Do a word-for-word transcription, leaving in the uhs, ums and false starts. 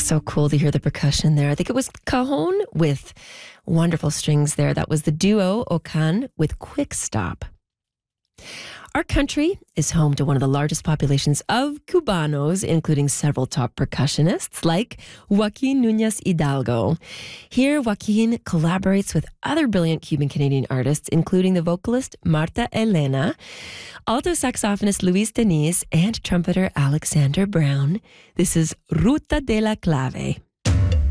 so cool to hear the percussion there. I think it was Cajon with wonderful strings there. That was the duo Ocan with Quick Stop. Our country is home to one of the largest populations of Cubanos, including several top percussionists like Joaquin Nunez Hidalgo. Here, Joaquin collaborates with other brilliant Cuban-Canadian artists, including the vocalist Marta Elena, alto saxophonist Luis Deniz, and trumpeter Alexander Brown. This is Ruta de la Clave.